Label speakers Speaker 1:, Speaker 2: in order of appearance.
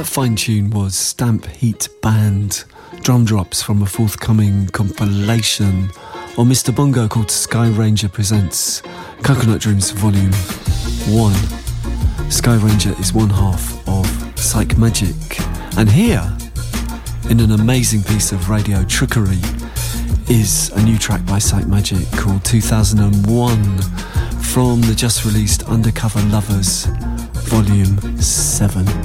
Speaker 1: That fine tune was Stamp Heat Band, drum drops from a forthcoming compilation on Mr. Bongo called Sky Ranger Presents Coconut Dreams Volume 1. Sky Ranger is one half of Psych Magic, and here, in an amazing piece of radio trickery, is a new track by Psych Magic called 2001 from the just released Undercover Lovers Volume 7.